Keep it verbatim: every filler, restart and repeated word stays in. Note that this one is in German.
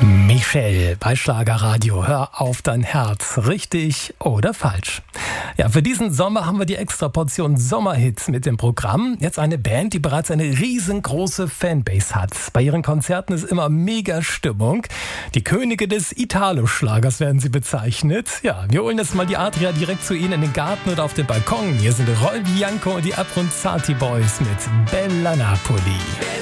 Michelle bei Schlagerradio. Hör auf dein Herz. Richtig oder falsch? Ja, für diesen Sommer haben wir die extra Portion Sommerhits mit dem Programm. Jetzt eine Band, die bereits eine riesengroße Fanbase hat. Bei ihren Konzerten ist immer mega Stimmung. Die Könige des Italo-Schlagers werden sie bezeichnet. Ja, wir holen jetzt mal die Adria direkt zu Ihnen in den Garten oder auf den Balkon. Hier sind Roy Bianco und die Abronzati Boys mit Bella Napoli.